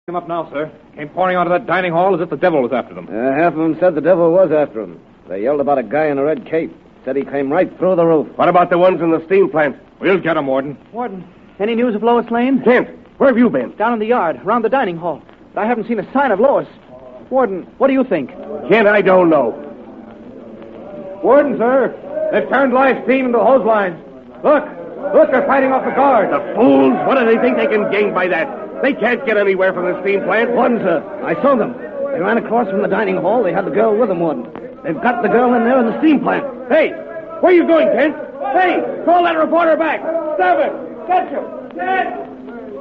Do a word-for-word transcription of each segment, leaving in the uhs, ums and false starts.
Him up now, sir. Came pouring out of that dining hall as if the devil was after them. Uh, half of them said the devil was after them. They yelled about a guy in a red cape. Said he came right through the roof. What about the ones in the steam plant? We'll get him, Warden. Warden, any news of Lois Lane? Kent, where have you been? Down in the yard, around the dining hall. But I haven't seen a sign of Lois. Warden, what do you think? Kent, I don't know. Warden, sir. They've turned Lois' team into hose lines. Look. Look, they're fighting off the guard. The fools! What do they think they can gain by that? They can't get anywhere from the steam plant. Warden, sir. I saw them. They ran across from the dining hall. They had the girl with them, Warden. They've got the girl in there in the steam plant. Hey, where are you going, Kent? Hey, call that reporter back. Stop it. Catch him. Kent!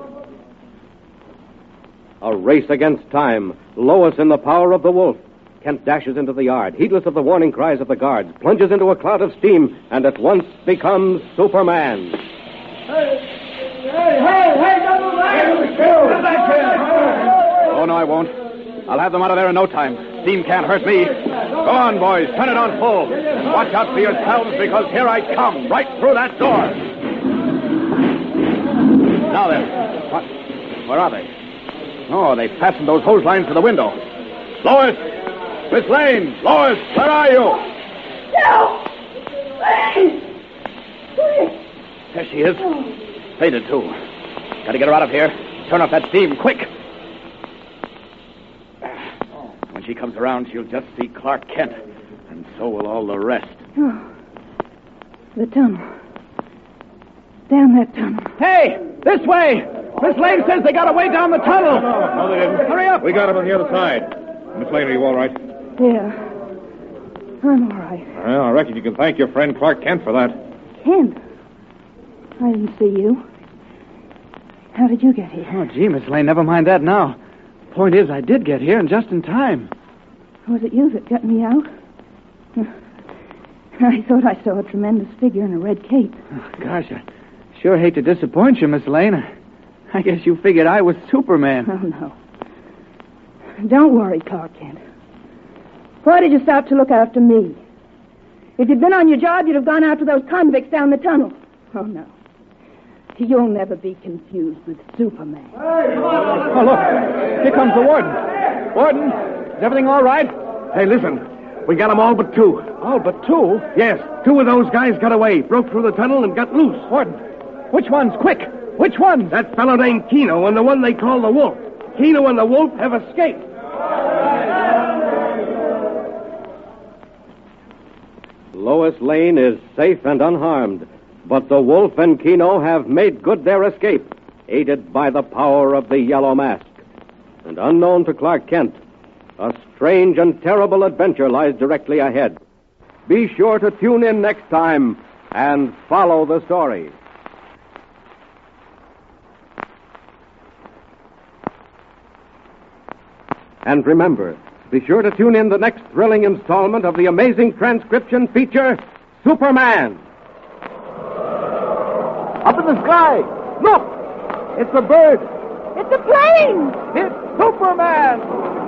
A race against time. Lois in the power of the wolf. Kent dashes into the yard, heedless of the warning cries of the guards, plunges into a cloud of steam, and at once becomes Superman. Hey, hey, hey, hey, double back! Oh, no, I won't. I'll have them out of there in no time. Steam can't hurt me. Go on, boys. Turn it on full. And watch out for yourselves, because here I come, right through that door. Now then, what? Where are they? Oh, they fastened those hose lines to the window. Lois! Miss Lane! Lois, where are you? No! Please! Please! There she is. They did, too. Gotta get her out of here. Turn off that steam, quick. When she comes around, she'll just see Clark Kent. And so will all the rest. Oh. The tunnel. Down that tunnel. Hey! This way! Miss Lane says they got away down the tunnel. No, no, they didn't. Hurry up. We got him on the other side. Miss Lane, are you all right? Yeah. I'm all right. Well, I reckon you can thank your friend Clark Kent for that. Kent? I didn't see you. How did you get here? Oh, gee, Miss Lane, never mind that now. Point is, I did get here, and just in time. Was it you that got me out? I thought I saw a tremendous figure in a red cape. Oh, gosh, I sure hate to disappoint you, Miss Lane. I guess you figured I was Superman. Oh, no. Don't worry, Clark Kent. Why did you stop to look after me? If you'd been on your job, you'd have gone after those convicts down the tunnel. Oh, no. You'll never be confused with Superman. Oh, look. Here comes the warden. Warden, is everything all right? Hey, listen. We got them all but two. All but two? Yes, two of those guys got away, broke through the tunnel, and got loose. Warden, which ones? Quick! Which ones? That fellow named Keno and the one they call the Wolf. Keno and the Wolf have escaped. Lois Lane is safe and unharmed, but the Wolf and Keno have made good their escape, aided by the power of the Yellow Mask. And unknown to Clark Kent, a strange and terrible adventure lies directly ahead. Be sure to tune in next time and follow the story. And remember, be sure to tune in the next thrilling installment of the amazing transcription feature, Superman. Up in the sky! Look! It's a bird! It's a plane! It's Superman!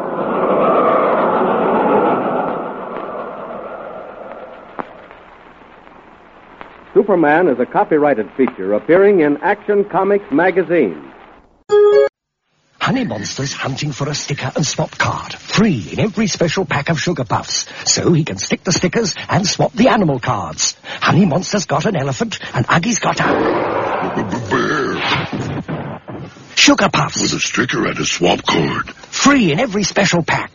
Superman is a copyrighted feature appearing in Action Comics magazine. Honey Monster's hunting for a sticker and swap card. Free in every special pack of Sugar Puffs. So he can stick the stickers and swap the animal cards. Honey Monster's got an elephant and Uggie's got a... bear. Sugar Puffs. With a sticker and a swap card. Free in every special pack.